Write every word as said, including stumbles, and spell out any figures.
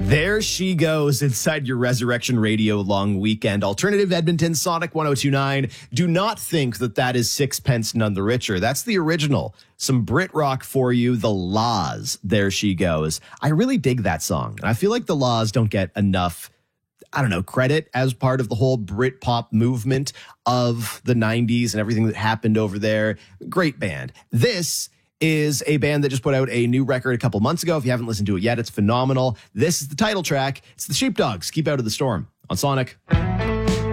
There she goes inside your Resurrection Radio long weekend. Alternative Edmonton, Sonic one oh two point nine. Do not think that that is Sixpence None the Richer. That's the original. Some Brit rock for you, The Laws. There she goes. I really dig that song. And I feel like The Laws don't get enough, I don't know, credit as part of the whole Brit pop movement of the nineties and everything that happened over there. Great band. This is a band that just put out a new record a couple months ago. If you haven't listened to it yet, it's phenomenal. This is the title track. It's the Sheepdogs, Keep Out of the Storm on Sonic.